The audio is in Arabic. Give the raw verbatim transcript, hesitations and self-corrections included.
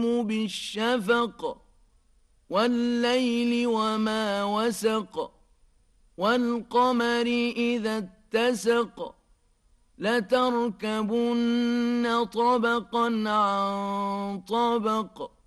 بالشفق والليل وما وسق والقمر إذا اتسق لتركبن طبقا عن طبق